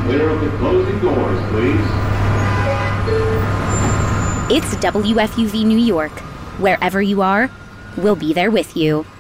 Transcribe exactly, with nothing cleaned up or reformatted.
clear of the closing doors, please. It's W F U V New York. Wherever you are, we'll be there with you.